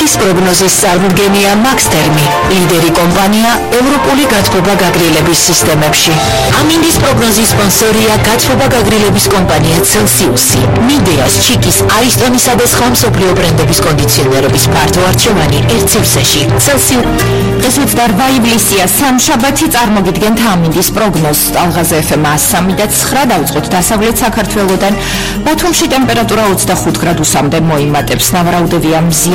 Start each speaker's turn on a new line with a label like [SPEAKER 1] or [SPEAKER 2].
[SPEAKER 1] ამინდის პროგნოზის წარმომადგენელია Max Termi, ლიდერი კომპანია ევროპული გათბობა გაგრილების სისტემებში. ამინდის პროგნოზის სპონსორია გათბობა გაგრილების კომპანია Celsius. მიდეას ჩიკის არისტონისა და სხვა მსოფლიო ბრენდების კონდიციონერების ფართო არჩევანი ერთ სივრცეში. Celsius.
[SPEAKER 2] დღეს 28 ივლისია, სამშაბათი წარმოგიდგენთ ამინდის პროგნოზს. ალღაზე FM 103.9 დავწყოთ დასავლეთ საქართველოდან. ბათუმში ტემპერატურა 25 გრადუსამდე მოიმატებს. ნავარაუდევია მზიან